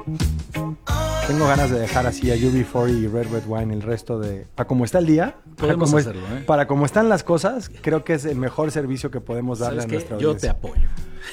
Tengo ganas de dejar así a UB40 y Red Wine el resto de... Para como está el día, podemos hacerlo, para como están las cosas, creo que es el mejor servicio que podemos darle a nuestra audiencia. Yo te apoyo.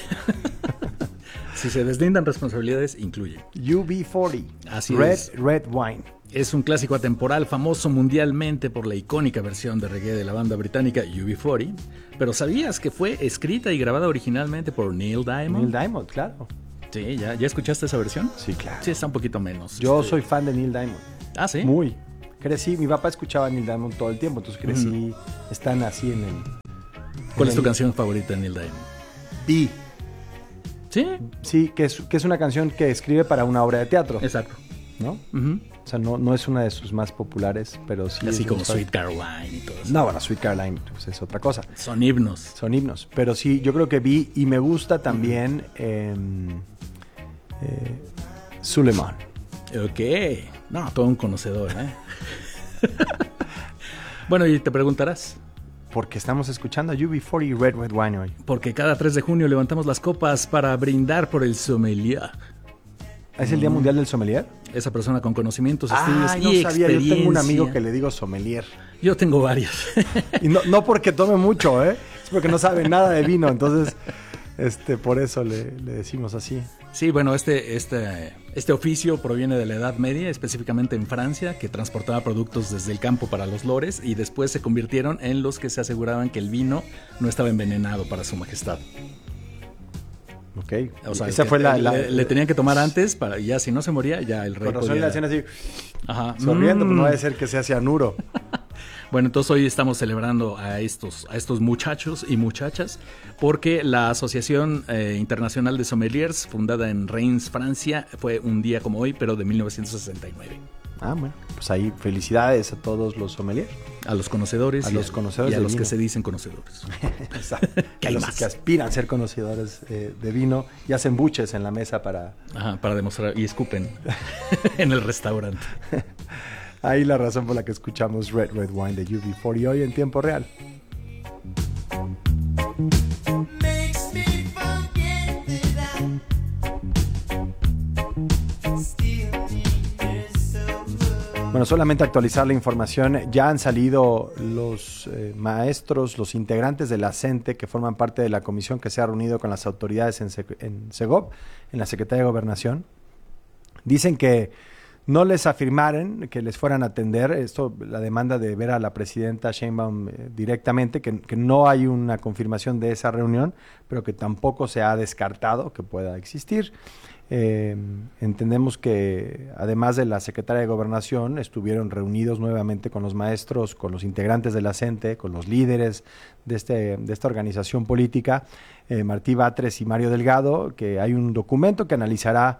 Si se deslindan responsabilidades, incluye. UB40. Así Red Wine. Es un clásico atemporal famoso mundialmente por la icónica versión de reggae de la banda británica UB40. Pero ¿sabías que fue escrita y grabada originalmente por Neil Diamond? Neil Diamond, claro. Sí, ¿ya escuchaste esa versión? Sí, claro. Sí, está un poquito menos. Yo soy fan de Neil Diamond. Ah, ¿sí? Muy. Crecí, mi papá escuchaba a Neil Diamond todo el tiempo, entonces crecí, están así en el... ¿Cuál es tu canción favorita de Neil Diamond? Be. ¿Sí? Sí, que es una canción que escribe para una obra de teatro. Exacto. ¿No? O sea, no es una de sus más populares, pero sí... Así como Sweet Caroline y todo eso. No, bueno, Sweet Caroline pues, es otra cosa. Son himnos. Son himnos. Pero sí, yo creo que vi y me gusta también Suleiman. Ok. No, todo un conocedor, ¿eh? Bueno, y te preguntarás. Porque estamos escuchando a UB40 y Red Wine hoy. Porque cada 3 de junio levantamos las copas para brindar por el sommelier. ¿Es el Día Mundial del Sommelier? Esa persona con conocimientos, estudios y sabía. experiencia. Yo tengo un amigo que le digo sommelier. Yo tengo varios. Y no porque tome mucho, es porque no sabe nada de vino. Entonces, por eso le decimos así. Sí, bueno, este oficio proviene de la Edad Media, específicamente en Francia, que transportaba productos desde el campo para los lores y después se convirtieron en los que se aseguraban que el vino no estaba envenenado para su majestad. Ok. O sea, esa fue le tenían que tomar antes para ya si no se moría, ya el rey con razón podía... le hacían así, sonriendo, pero no debe ser que sea cianuro. Bueno, entonces hoy estamos celebrando a estos muchachos y muchachas porque la Asociación Internacional de Sommeliers, fundada en Reims, Francia, fue un día como hoy, pero de 1969. Ah, bueno, pues ahí felicidades a todos los sommeliers. A los conocedores, y a los vino. Que se dicen conocedores. A los que aspiran a ser conocedores de vino y hacen buches en la mesa para demostrar y escupen en el restaurante. Ahí la razón por la que escuchamos Red Wine de UB40 hoy en tiempo real. Bueno, solamente actualizar la información. Ya han salido los maestros, los integrantes de la CENTE que forman parte de la comisión que se ha reunido con las autoridades en Segov, en la Secretaría de Gobernación. Dicen que no les afirmaron que les fueran a atender la demanda de ver a la presidenta Sheinbaum directamente, que no hay una confirmación de esa reunión, pero que tampoco se ha descartado que pueda existir. Entendemos que además de la secretaria de Gobernación estuvieron reunidos nuevamente con los maestros, con los integrantes de la CENTE, con los líderes de esta organización política, Martí Batres y Mario Delgado, que hay un documento que analizará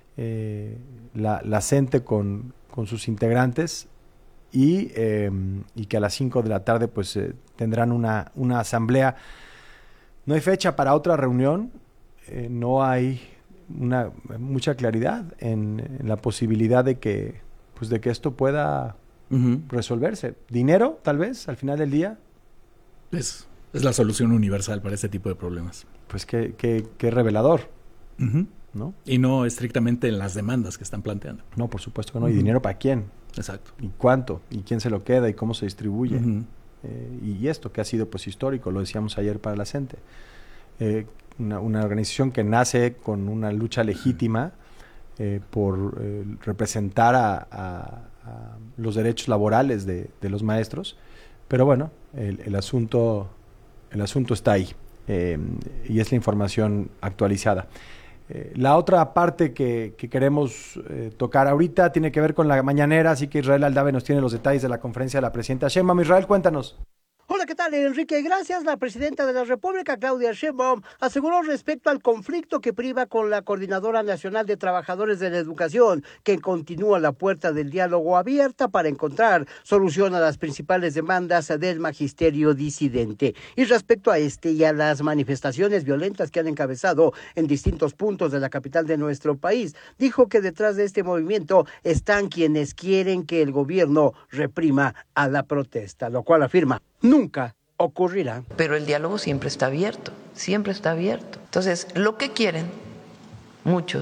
la CENTE con sus integrantes y que a las 5 de la tarde pues tendrán una asamblea. No hay fecha para otra reunión, no hay mucha claridad en la posibilidad de que esto pueda resolverse. ¿Dinero, tal vez, al final del día? Es la solución universal para este tipo de problemas. Pues qué revelador. ¿No? Y no estrictamente en las demandas que están planteando. No, por supuesto que no. ¿Y dinero para quién? Exacto. ¿Y cuánto? ¿Y quién se lo queda? ¿Y cómo se distribuye? Y esto que ha sido pues histórico, lo decíamos ayer para la CENTE. Una organización que nace con una lucha legítima por representar a los derechos laborales de los maestros, pero bueno, el asunto está ahí y es la información actualizada. La otra parte que queremos tocar ahorita tiene que ver con la mañanera, así que Israel Aldave nos tiene los detalles de la conferencia de la presidenta Sheinbaum. Israel, cuéntanos. Hola, ¿qué tal, Enrique? Gracias. La presidenta de la República, Claudia Sheinbaum, aseguró respecto al conflicto que priva con la Coordinadora Nacional de Trabajadores de la Educación, que continúa la puerta del diálogo abierta para encontrar solución a las principales demandas del magisterio disidente. Y respecto a y a las manifestaciones violentas que han encabezado en distintos puntos de la capital de nuestro país, dijo que detrás de este movimiento están quienes quieren que el gobierno reprima a la protesta, lo cual afirma nunca ocurrirá. Pero el diálogo siempre está abierto, siempre está abierto. Entonces, lo que quieren muchos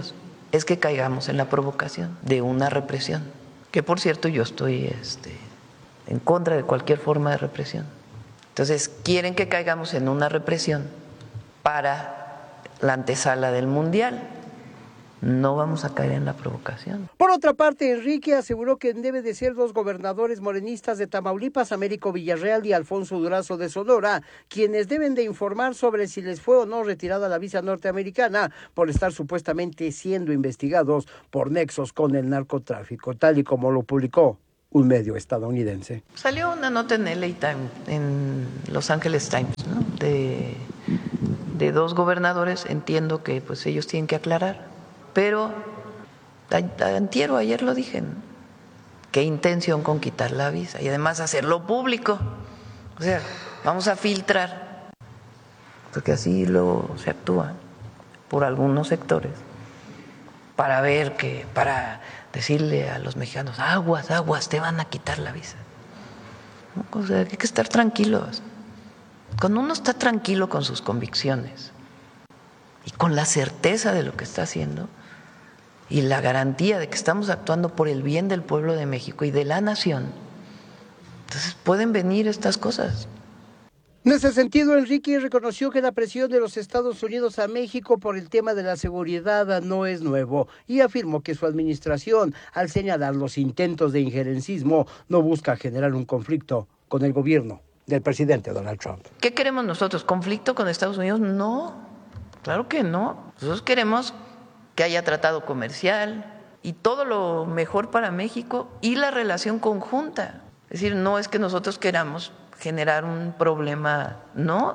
es que caigamos en la provocación de una represión, que por cierto yo estoy en contra de cualquier forma de represión. Entonces quieren que caigamos en una represión para la antesala del Mundial. No vamos a caer en la provocación. Por otra parte, Enrique aseguró que deben de ser 2 gobernadores morenistas de Tamaulipas, Américo Villarreal y Alfonso Durazo de Sonora, quienes deben de informar sobre si les fue o no retirada la visa norteamericana por estar supuestamente siendo investigados por nexos con el narcotráfico, tal y como lo publicó un medio estadounidense. Salió una nota en LA Times, en Los Angeles Times, ¿no? de 2 gobernadores. Entiendo que pues ellos tienen que aclarar. Pero ayer lo dije, ¿no? Qué intención con quitar la visa y además hacerlo público. O sea, vamos a filtrar, porque así luego se actúa por algunos sectores para decirle a los mexicanos, aguas, te van a quitar la visa. O sea, hay que estar tranquilos. Cuando uno está tranquilo con sus convicciones y con la certeza de lo que está haciendo y la garantía de que estamos actuando por el bien del pueblo de México y de la nación, entonces pueden venir estas cosas. En ese sentido, Enrique reconoció que la presión de los Estados Unidos a México por el tema de la seguridad no es nuevo y afirmó que su administración, al señalar los intentos de injerencismo, no busca generar un conflicto con el gobierno del presidente Donald Trump. ¿Qué queremos nosotros? ¿Conflicto con Estados Unidos? No, claro que no. Nosotros queremos que haya tratado comercial y todo lo mejor para México y la relación conjunta. Es decir, no es que nosotros queramos generar un problema, no,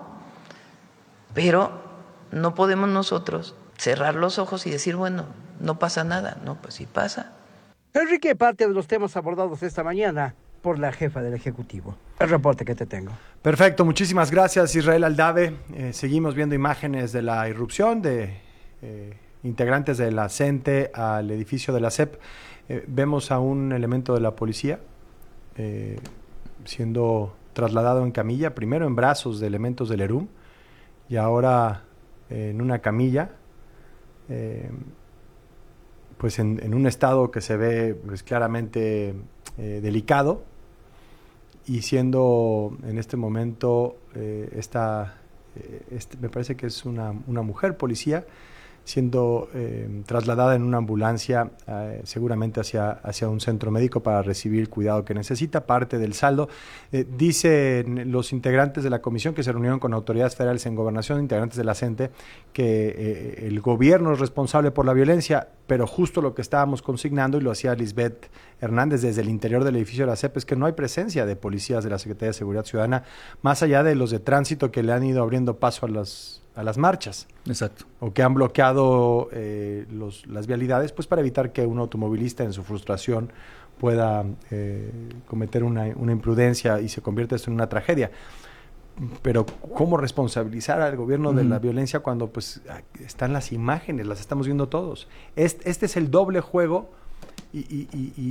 pero no podemos nosotros cerrar los ojos y decir, bueno, no pasa nada. No, pues sí pasa. Enrique, parte de los temas abordados esta mañana por la jefa del Ejecutivo. El reporte que te tengo. Perfecto, muchísimas gracias, Israel Aldave. Seguimos viendo imágenes de la irrupción de integrantes de la CENTE al edificio de la SEP. Vemos a un elemento de la policía siendo trasladado en camilla, primero en brazos de elementos del ERUM y ahora en una camilla, pues en un estado que se ve pues, claramente delicado, y siendo en este momento me parece que es una mujer policía siendo trasladada en una ambulancia seguramente hacia un centro médico para recibir el cuidado que necesita. Parte del saldo, dicen los integrantes de la comisión que se reunieron con autoridades federales en gobernación, integrantes de la CENTE, que el gobierno es responsable por la violencia, pero justo lo que estábamos consignando, y lo hacía Lisbeth Hernández desde el interior del edificio de la CEP, es que no hay presencia de policías de la Secretaría de Seguridad Ciudadana, más allá de los de tránsito que le han ido abriendo paso a las marchas. Exacto. O que han bloqueado las vialidades, pues para evitar que un automovilista en su frustración pueda cometer una imprudencia y se convierta esto en una tragedia. Pero ¿cómo responsabilizar al gobierno de la violencia cuando pues están las imágenes, las estamos viendo todos? Este es el doble juego y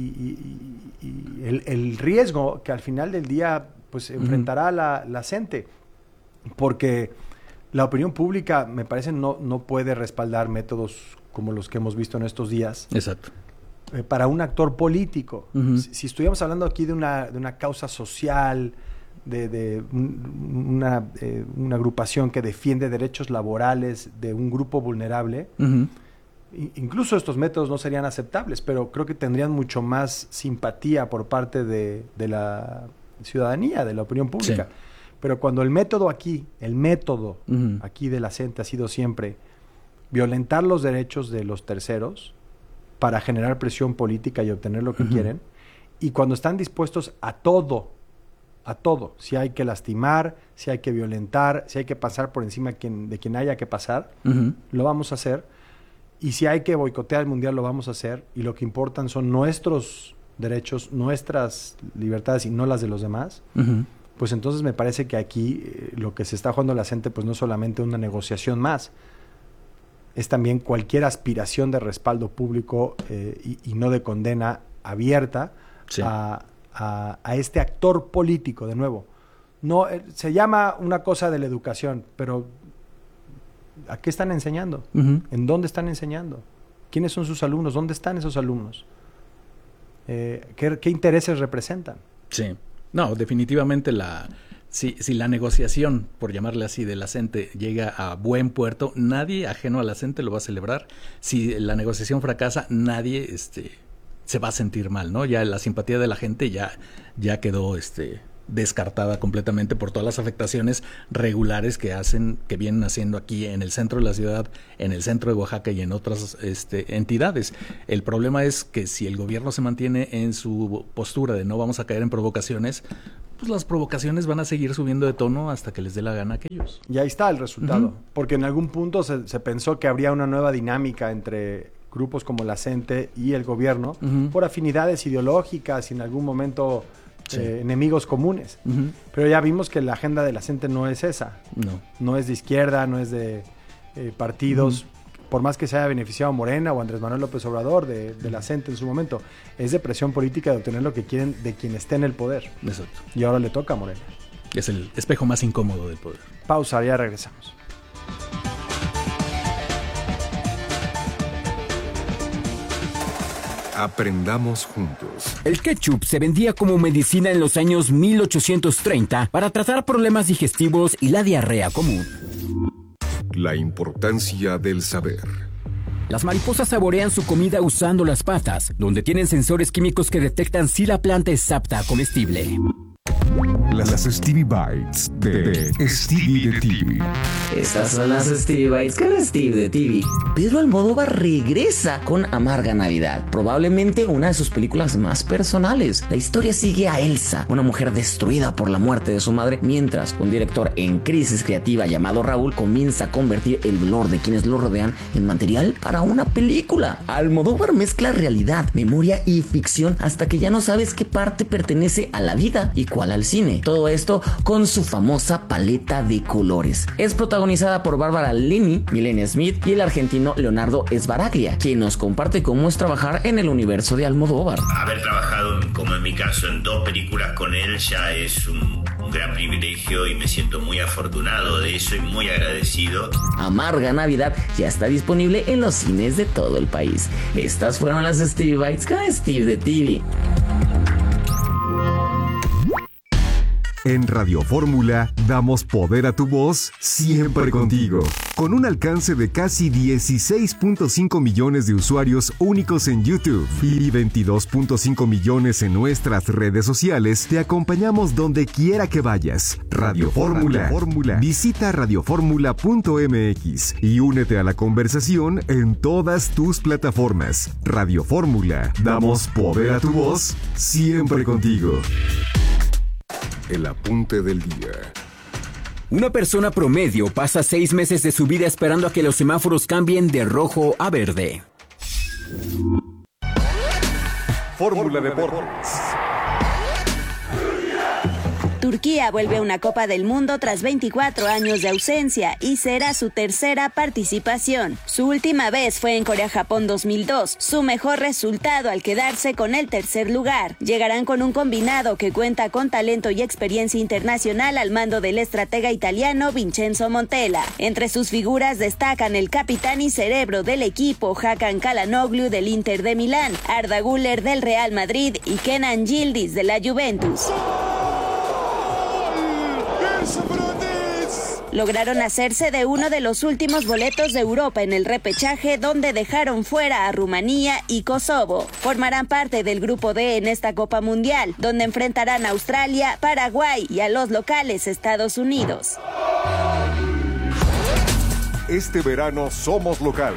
el riesgo que al final del día pues enfrentará la CENTE, porque la opinión pública, me parece, no puede respaldar métodos como los que hemos visto en estos días. Exacto. Para un actor político. Si estuviéramos hablando aquí de una causa social, de una agrupación que defiende derechos laborales de un grupo vulnerable, incluso estos métodos no serían aceptables, pero creo que tendrían mucho más simpatía por parte de la ciudadanía, de la opinión pública. Sí. Pero cuando el método aquí de la CENTE ha sido siempre violentar los derechos de los terceros para generar presión política y obtener lo que quieren, y cuando están dispuestos a todo, si hay que lastimar, si hay que violentar, si hay que pasar por encima de quien haya que pasar, lo vamos a hacer, y si hay que boicotear el Mundial, lo vamos a hacer, y lo que importan son nuestros derechos, nuestras libertades y no las de los demás. Pues entonces me parece que aquí lo que se está jugando la CENTE pues no es solamente una negociación más, es también cualquier aspiración de respaldo público y no de condena abierta a este actor político, de nuevo. No, se llama una cosa de la educación, pero ¿a qué están enseñando? ¿En dónde están enseñando? ¿Quiénes son sus alumnos? ¿Dónde están esos alumnos? ¿Qué intereses representan? Sí, no, definitivamente si la negociación, por llamarle así, de la CENTE llega a buen puerto, nadie ajeno a la CENTE lo va a celebrar. Si la negociación fracasa, nadie se va a sentir mal, ¿no? Ya la simpatía de la gente ya quedó descartada completamente por todas las afectaciones regulares que vienen haciendo aquí en el centro de la ciudad, en el centro de Oaxaca y en otras entidades. El problema es que si el gobierno se mantiene en su postura de no vamos a caer en provocaciones, pues las provocaciones van a seguir subiendo de tono hasta que les dé la gana a aquellos. Y ahí está el resultado, porque en algún punto se pensó que habría una nueva dinámica entre grupos como la CENTE y el gobierno por afinidades ideológicas y en algún momento enemigos comunes. Pero ya vimos que la agenda de la CENTE no es esa. No es de izquierda, no es de partidos, por más que se haya beneficiado Morena o Andrés Manuel López Obrador de la CENTE en su momento. Es de presión política de obtener lo que quieren de quien esté en el poder. Exacto. Y ahora le toca a Morena. Es el espejo más incómodo del poder. Pausa, ya regresamos. Aprendamos juntos. El ketchup se vendía como medicina en los años 1830 para tratar problemas digestivos y la diarrea común. La importancia del saber. Las mariposas saborean su comida usando las patas, donde tienen sensores químicos que detectan si la planta es apta a comestible. Las Stevie Bites de Stevie de TV. Estas son las Stevie Bites con Steve de TV. Pedro Almodóvar regresa con Amarga Navidad, probablemente una de sus películas más personales. La historia sigue a Elsa, una mujer destruida por la muerte de su madre, mientras un director en crisis creativa llamado Raúl comienza a convertir el dolor de quienes lo rodean en material para una película. Almodóvar mezcla realidad, memoria y ficción hasta que ya no sabes qué parte pertenece a la vida y cuál al cine. Todo esto con su famosa paleta de colores. Es protagonizada por Bárbara Linney, Milena Smith y el argentino Leonardo Sbaraglia, quien nos comparte cómo es trabajar en el universo de Almodóvar. Haber trabajado, como en mi caso, en 2 películas con él ya es un gran privilegio y me siento muy afortunado de eso y muy agradecido. Amarga Navidad ya está disponible en los cines de todo el país. Estas fueron las Stevie Bites con Steve de TV. En Radio Fórmula damos poder a tu voz siempre contigo. Con un alcance de casi 16.5 millones de usuarios únicos en YouTube y 22.5 millones en nuestras redes sociales, te acompañamos donde quiera que vayas. Radio Fórmula. Visita radioformula.mx y únete a la conversación en todas tus plataformas. Radio Fórmula. Damos poder a tu voz siempre contigo. El apunte del día. Una persona promedio pasa 6 meses de su vida esperando a que los semáforos cambien de rojo a verde. Fórmula Deportes. Turquía vuelve a una Copa del Mundo tras 24 años de ausencia y será su tercera participación. Su última vez fue en Corea-Japón 2002, su mejor resultado al quedarse con el tercer lugar. Llegarán con un combinado que cuenta con talento y experiencia internacional al mando del estratega italiano Vincenzo Montella. Entre sus figuras destacan el capitán y cerebro del equipo Hakan Çalhanoğlu del Inter de Milán, Arda Güler del Real Madrid y Kenan Yıldız de la Juventus. Lograron hacerse de uno de los últimos boletos de Europa en el repechaje, donde dejaron fuera a Rumanía y Kosovo. Formarán parte del grupo D en esta Copa Mundial, donde enfrentarán a Australia, Paraguay y a los locales Estados Unidos. Este verano somos locales.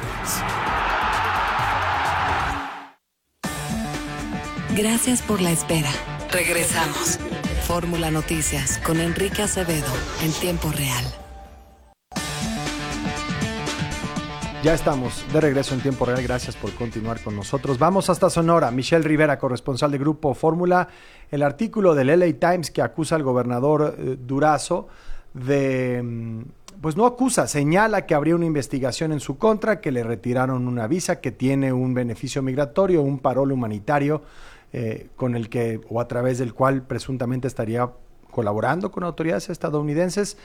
Gracias por la espera. Regresamos. Fórmula Noticias con Enrique Acevedo en tiempo real. Ya estamos de regreso en tiempo real. Gracias por continuar con nosotros. Vamos hasta Sonora. Michelle Rivera, corresponsal de Grupo Fórmula. El artículo del LA Times que acusa al gobernador Durazo de... Pues no acusa, señala que habría una investigación en su contra, que le retiraron una visa, que tiene un beneficio migratorio, un parol humanitario, con el que o a través del cual presuntamente estaría colaborando con autoridades estadounidenses.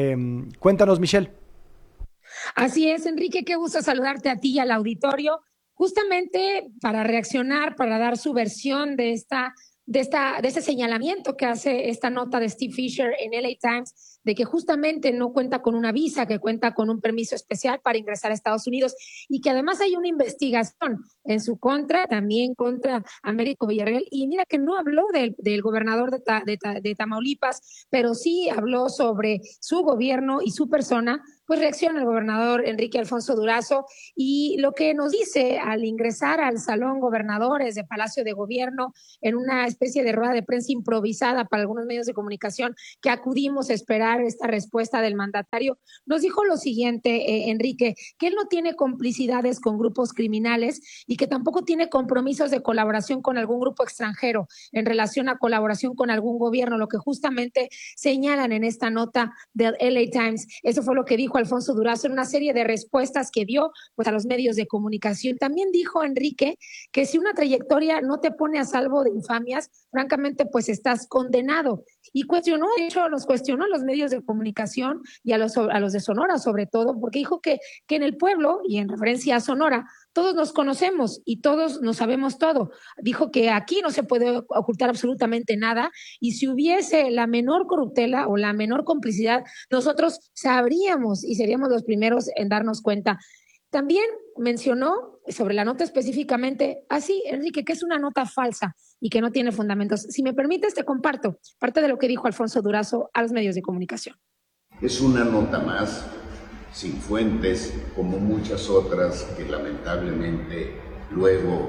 Cuéntanos, Michelle. Así es, Enrique, qué gusto saludarte a ti y al auditorio. justamente para reaccionar, para dar su versión de ese señalamiento que hace esta nota de Steve Fisher en LA Times, de que justamente no cuenta con una visa, que cuenta con un permiso especial para ingresar a Estados Unidos y que además hay una investigación en su contra, también contra Américo Villarreal. Y mira que no habló del gobernador de Tamaulipas, pero sí habló sobre su gobierno y su persona. Pues reacciona el gobernador Enrique Alfonso Durazo y lo que nos dice al ingresar al Salón Gobernadores de Palacio de Gobierno en una especie de rueda de prensa improvisada para algunos medios de comunicación que acudimos a esperar esta respuesta del mandatario, nos dijo lo siguiente, Enrique, que él no tiene complicidades con grupos criminales y que tampoco tiene compromisos de colaboración con algún grupo extranjero en relación a colaboración con algún gobierno, lo que justamente señalan en esta nota del LA Times. Eso fue lo que dijo Alfonso Durazo en una serie de respuestas que dio pues, a los medios de comunicación. También dijo Enrique que si una trayectoria no te pone a salvo de infamias, francamente pues estás condenado. Y cuestionó, de hecho los cuestionó a los medios de comunicación y a los de Sonora sobre todo, porque dijo que en el pueblo, y en referencia a Sonora, todos nos conocemos y todos nos sabemos todo. Dijo que aquí no se puede ocultar absolutamente nada y si hubiese la menor corruptela o la menor complicidad, nosotros sabríamos y seríamos los primeros en darnos cuenta. También mencionó sobre la nota específicamente, así, Enrique, que es una nota falsa y que no tiene fundamentos. Si me permites, te comparto parte de lo que dijo Alfonso Durazo a los medios de comunicación. Es una nota más, sin fuentes, como muchas otras que lamentablemente luego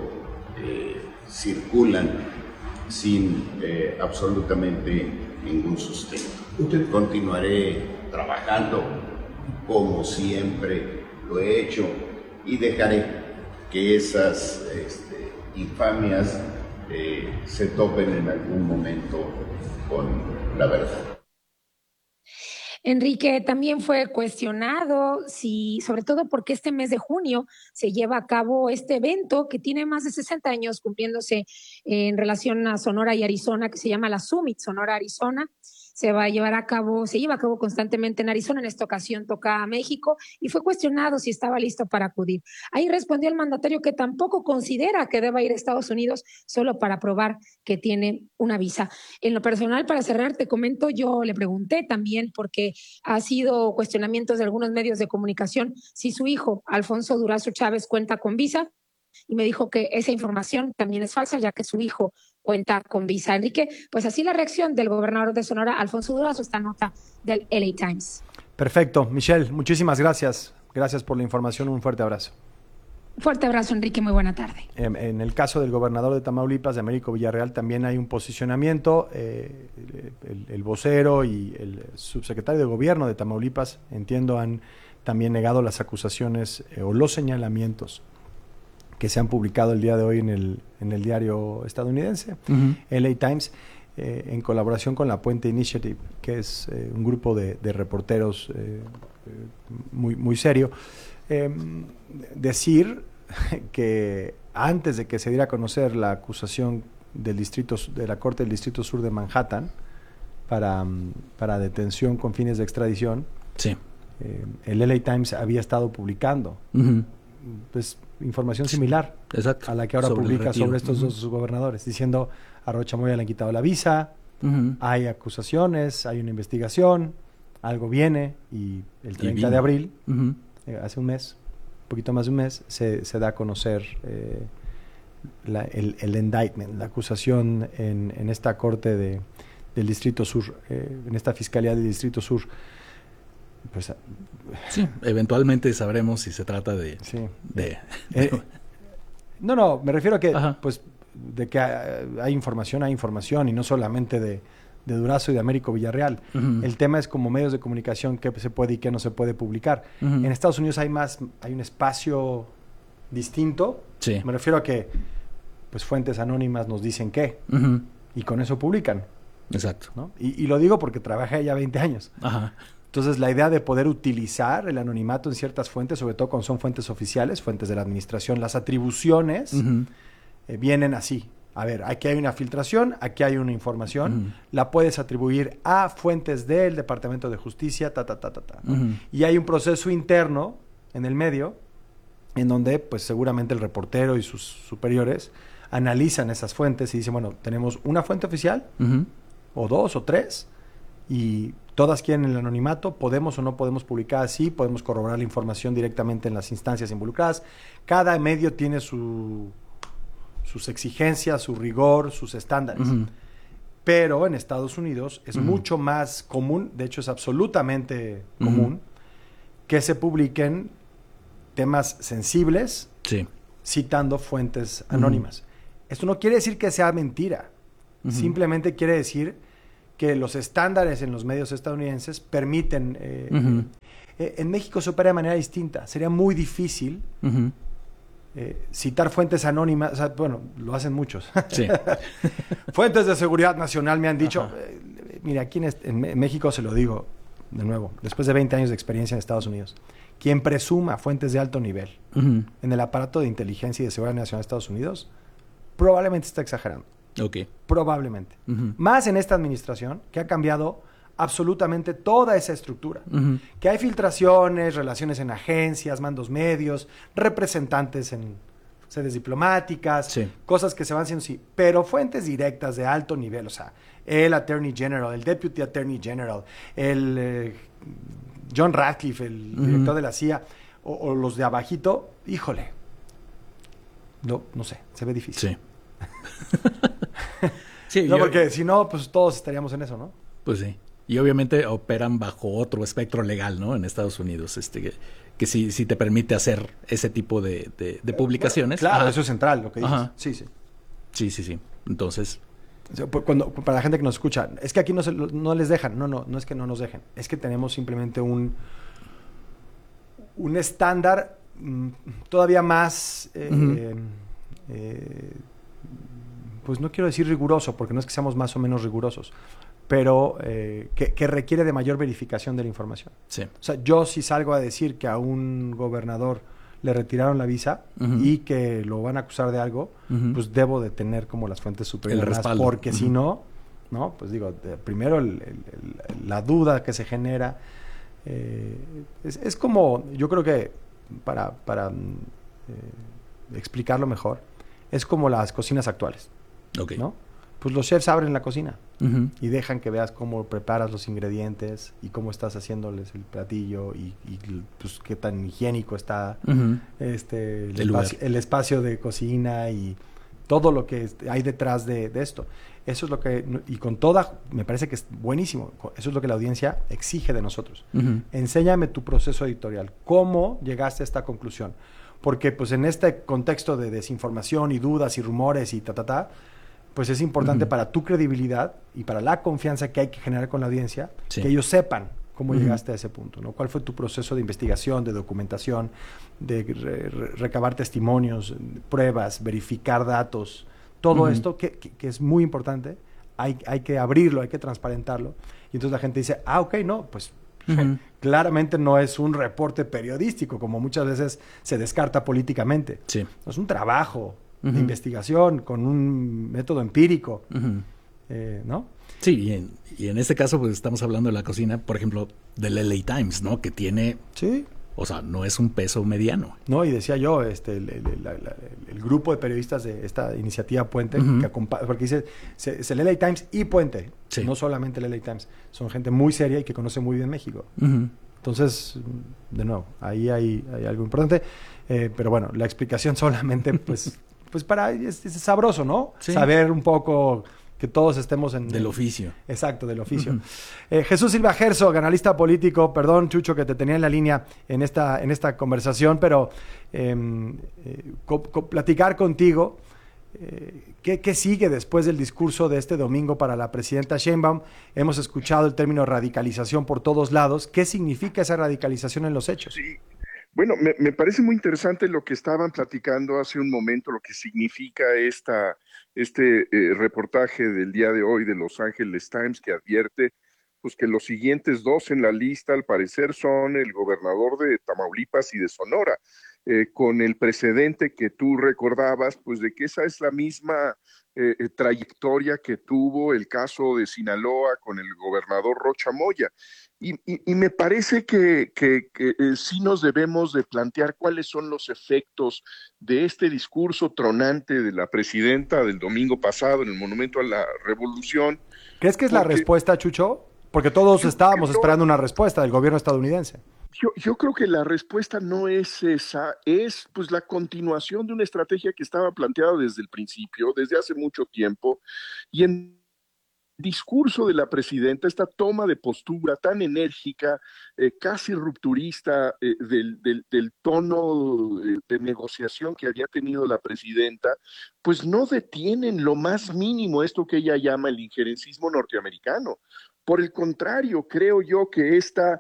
circulan sin absolutamente ningún sustento. Continuaré trabajando como siempre lo he hecho y dejaré que esas infamias se topen en algún momento con la verdad. Enrique también fue cuestionado, sobre todo porque este mes de junio se lleva a cabo este evento que tiene más de 60 años cumpliéndose en relación a Sonora y Arizona, que se llama la Summit Sonora Arizona. Se lleva a cabo constantemente en Arizona, en esta ocasión toca a México y fue cuestionado si estaba listo para acudir. Ahí respondió el mandatario que tampoco considera que deba ir a Estados Unidos solo para probar que tiene una visa. En lo personal, para cerrar, te comento, yo le pregunté también porque ha sido cuestionamientos de algunos medios de comunicación si su hijo, Alfonso Durazo Chávez, cuenta con visa. Y me dijo que esa información también es falsa, ya que su hijo cuenta con visa. Enrique, pues así la reacción del gobernador de Sonora, Alfonso Durazo, esta nota del LA Times. Perfecto. Michelle, muchísimas gracias. Gracias por la información. Un fuerte abrazo. Fuerte abrazo, Enrique. Muy buena tarde. En el caso del gobernador de Tamaulipas, de Américo Villarreal, también hay un posicionamiento. El vocero y el subsecretario de Gobierno de Tamaulipas, entiendo, han también negado las acusaciones o los señalamientos que se han publicado el día de hoy en el diario estadounidense, LA Times, en colaboración con la Puente Initiative, que es un grupo de reporteros muy serio. Decir que antes de que se diera a conocer la acusación de la Corte del Distrito Sur de Manhattan para detención con fines de extradición, sí. El LA Times había estado publicando pues información similar a la que ahora publica sobre estos dos gobernadores, diciendo a Rocha Moya le han quitado la visa, hay acusaciones, hay una investigación, algo viene, y el 30 de abril, hace un mes, un poquito más de un mes, se da a conocer el indictment, la acusación en esta corte del Distrito Sur, en esta Fiscalía del Distrito Sur. Pues, sí, eventualmente sabremos si se trata de... Sí. No, me refiero a que, pues, de que hay información, y no solamente de Durazo y de Américo Villarreal. El tema es como medios de comunicación qué se puede y qué no se puede publicar. En Estados Unidos hay un espacio distinto. Sí. Me refiero a que, pues, fuentes anónimas nos dicen qué, y con eso publican. Exacto. ¿No? Y lo digo porque trabajé ya 20 años. Ajá. Entonces, la idea de poder utilizar el anonimato en ciertas fuentes, sobre todo cuando son fuentes oficiales, fuentes de la administración, las atribuciones vienen así. A ver, aquí hay una filtración, aquí hay una información, la puedes atribuir a fuentes del Departamento de Justicia, ¿no? Y hay un proceso interno en el medio en donde pues seguramente el reportero y sus superiores analizan esas fuentes y dicen, bueno, tenemos una fuente oficial, o 2 o 3, y todas quieren el anonimato, podemos o no podemos publicar así, podemos corroborar la información directamente en las instancias involucradas. Cada medio tiene sus exigencias, su rigor, sus estándares. Pero en Estados Unidos es mucho más común, de hecho es absolutamente común, que se publiquen temas sensibles citando fuentes anónimas. Esto no quiere decir que sea mentira, simplemente quiere decir que los estándares en los medios estadounidenses permiten... en México se opera de manera distinta. Sería muy difícil citar fuentes anónimas. O sea, bueno, lo hacen muchos. Sí. Fuentes de seguridad nacional me han dicho... mira, aquí en México se lo digo de nuevo, después de 20 años de experiencia en Estados Unidos, quien presuma fuentes de alto nivel en el aparato de inteligencia y de seguridad nacional de Estados Unidos, probablemente está exagerando. Probablemente. Más en esta administración, que ha cambiado absolutamente toda esa estructura. Que hay filtraciones, relaciones en agencias, mandos medios, representantes en sedes diplomáticas, cosas que se van haciendo así, pero fuentes directas de alto nivel, o sea, el Attorney General, el Deputy Attorney General, el John Ratcliffe, el director de la CIA, o los de abajito, híjole, no sé, se ve difícil. Porque si no, pues todos estaríamos en eso, ¿no? Pues sí. Y obviamente operan bajo otro espectro legal, ¿no? En Estados Unidos, que sí te permite hacer ese tipo de publicaciones. Claro, eso es central, lo que dices. Sí. Entonces... para la gente que nos escucha, es que aquí no les dejan. No es que no nos dejen. Es que tenemos simplemente un estándar todavía más... pues no quiero decir riguroso, porque no es que seamos más o menos rigurosos, pero que requiere de mayor verificación de la información. Sí. O sea, yo si salgo a decir que a un gobernador le retiraron la visa y que lo van a acusar de algo, pues debo de tener como las fuentes superiores, porque si no, pues digo, primero la duda que se genera, es como, yo creo que para explicarlo mejor, es como las cocinas actuales, ¿no? Pues los chefs abren la cocina y dejan que veas cómo preparas los ingredientes y cómo estás haciéndoles el platillo y pues qué tan higiénico está el espacio de cocina y todo lo que hay detrás de esto. Eso es lo que, y con toda, me parece que es buenísimo, eso es lo que la audiencia exige de nosotros. Enséñame tu proceso editorial, cómo llegaste a esta conclusión. Porque pues en este contexto de desinformación y dudas y rumores y pues es importante para tu credibilidad y para la confianza que hay que generar con la audiencia, que ellos sepan cómo llegaste a ese punto, ¿no? ¿Cuál fue tu proceso de investigación, de documentación, de recabar testimonios, pruebas, verificar datos? Todo esto que es muy importante, hay que abrirlo, hay que transparentarlo. Y entonces la gente dice, pues claramente no es un reporte periodístico, como muchas veces se descarta políticamente. Es un trabajo de investigación con un método empírico, ¿no? Sí, y en este caso pues estamos hablando de la cocina, por ejemplo, del LA Times, ¿no? Que tiene... O sea, no es un peso mediano. No, y decía yo, el grupo de periodistas de esta iniciativa Puente, porque dice, es el LA Times y Puente, no solamente el LA Times, son gente muy seria y que conoce muy bien México. Entonces, de nuevo, ahí hay algo importante, pero bueno, la explicación solamente, pues es sabroso, ¿no? Saber un poco... que todos estemos del oficio. Exacto, del oficio. Jesús Silva Herzog, analista político. Perdón, Chucho, que te tenía en la línea en esta conversación, pero platicar contigo, ¿qué sigue después del discurso de este domingo para la presidenta Sheinbaum? Hemos escuchado el término radicalización por todos lados. ¿Qué significa esa radicalización en los hechos? Sí. Bueno, me parece muy interesante lo que estaban platicando hace un momento, lo que significa este reportaje del día de hoy de Los Angeles Times, que advierte pues que los siguientes dos en la lista al parecer son el gobernador de Tamaulipas y de Sonora. con el precedente que tú recordabas, pues de que esa es la misma trayectoria que tuvo el caso de Sinaloa con el gobernador Rocha Moya. Y me parece que sí nos debemos de plantear cuáles son los efectos de este discurso tronante de la presidenta del domingo pasado en el Monumento a la Revolución. ¿Crees que es la respuesta, Chucho? Porque todos estábamos esperando una respuesta del gobierno estadounidense. Yo creo que la respuesta no es esa, es pues la continuación de una estrategia que estaba planteada desde el principio, desde hace mucho tiempo, y en el discurso de la presidenta, esta toma de postura tan enérgica, casi rupturista del tono de negociación que había tenido la presidenta, pues no detienen lo más mínimo esto que ella llama el injerencismo norteamericano. Por el contrario, creo yo que esta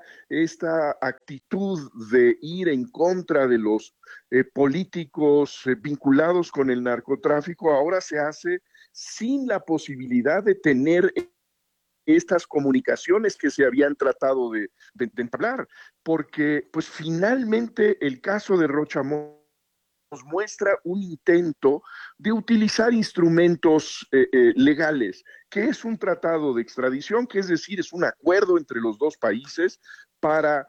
actitud de ir en contra de los políticos vinculados con el narcotráfico ahora se hace sin la posibilidad de tener estas comunicaciones que se habían tratado de entablar, porque pues finalmente el caso de Rocha Moya nos muestra un intento de utilizar instrumentos legales, que es un tratado de extradición, que es decir, es un acuerdo entre los dos países para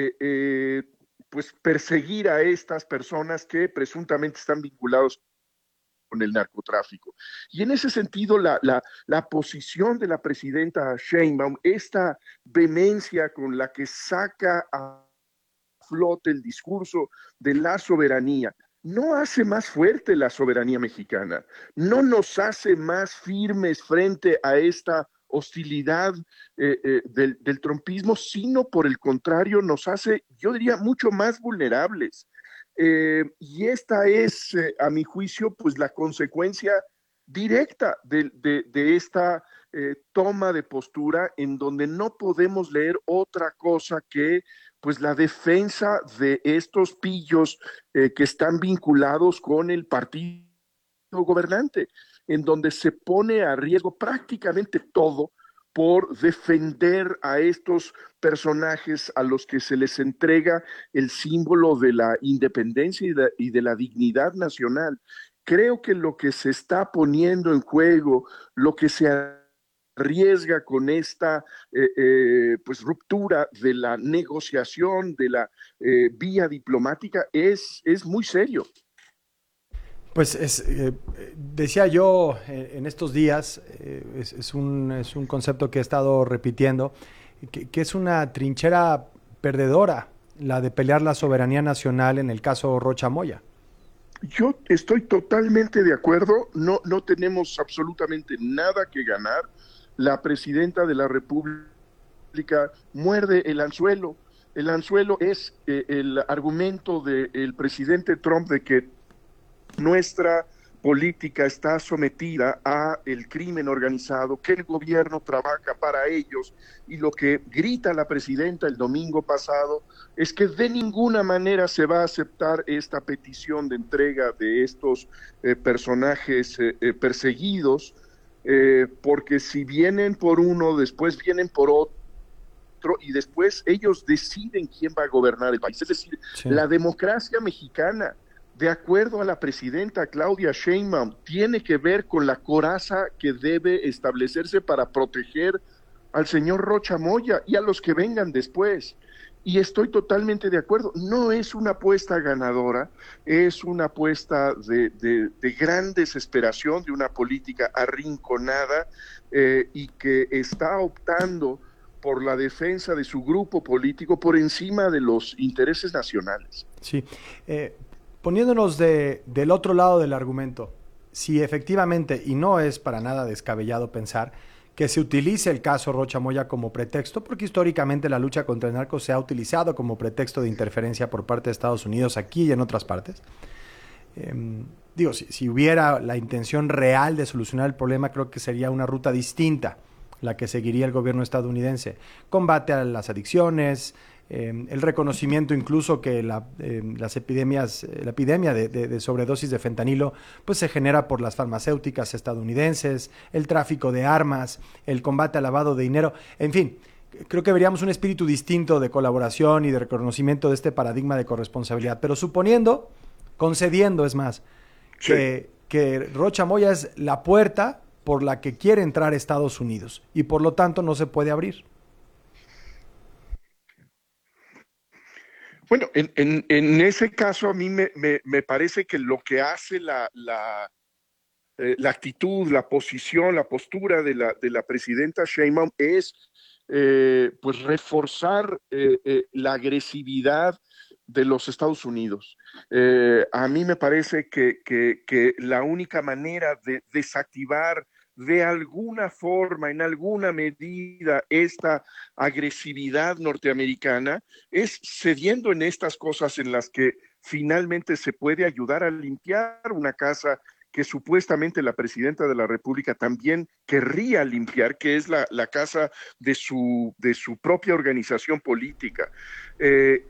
pues perseguir a estas personas que presuntamente están vinculados con el narcotráfico. Y en ese sentido, la posición de la presidenta Sheinbaum, esta vehemencia con la que saca a flote el discurso de la soberanía, no hace más fuerte la soberanía mexicana, no nos hace más firmes frente a esta hostilidad del trumpismo, sino por el contrario nos hace, yo diría, mucho más vulnerables. Y esta es, a mi juicio, pues la consecuencia directa de esta toma de postura en donde no podemos leer otra cosa que pues la defensa de estos pillos que están vinculados con el partido gobernante, en donde se pone a riesgo prácticamente todo por defender a estos personajes a los que se les entrega el símbolo de la independencia y de la dignidad nacional. Creo que lo que se está poniendo en juego, lo que se arriesga con esta pues ruptura de la negociación, de la vía diplomática, es muy serio. Pues decía yo en estos días, es un concepto que he estado repitiendo, que es una trinchera perdedora, la de pelear la soberanía nacional en el caso Rocha Moya. Yo estoy totalmente de acuerdo, no tenemos absolutamente nada que ganar. La presidenta de la República muerde el anzuelo. El anzuelo es el argumento del presidente Trump de que nuestra política está sometida a el crimen organizado, que el gobierno trabaja para ellos, y lo que grita la presidenta el domingo pasado es que de ninguna manera se va a aceptar esta petición de entrega de estos personajes perseguidos, porque si vienen por uno, después vienen por otro, y después ellos deciden quién va a gobernar el país. Es decir, sí, la democracia mexicana, de acuerdo a la presidenta Claudia Sheinbaum, tiene que ver con la coraza que debe establecerse para proteger al señor Rocha Moya y a los que vengan después. Y estoy totalmente de acuerdo, no es una apuesta ganadora, es una apuesta de gran desesperación, de una política arrinconada y que está optando por la defensa de su grupo político por encima de los intereses nacionales. Sí, poniéndonos del otro lado del argumento, si efectivamente, y no es para nada descabellado pensar, que se utilice el caso Rocha Moya como pretexto, porque históricamente la lucha contra el narco se ha utilizado como pretexto de interferencia por parte de Estados Unidos aquí y en otras partes. Si hubiera la intención real de solucionar el problema, creo que sería una ruta distinta la que seguiría el gobierno estadounidense. Combate a las adicciones, el reconocimiento incluso que la epidemia de sobredosis de fentanilo pues se genera por las farmacéuticas estadounidenses, el tráfico de armas, el combate al lavado de dinero, en fin, creo que veríamos un espíritu distinto de colaboración y de reconocimiento de este paradigma de corresponsabilidad. Pero suponiendo, concediendo es más, que Rocha Moya es la puerta por la que quiere entrar Estados Unidos y por lo tanto no se puede abrir. Bueno, en ese caso a mí me parece que lo que hace la actitud, la posición, la postura de la presidenta Sheinbaum es pues reforzar la agresividad de los Estados Unidos. A mí me parece que la única manera de desactivar de alguna forma, en alguna medida, esta agresividad norteamericana es cediendo en estas cosas en las que finalmente se puede ayudar a limpiar una casa que supuestamente la presidenta de la República también querría limpiar, que es la casa de su propia organización política.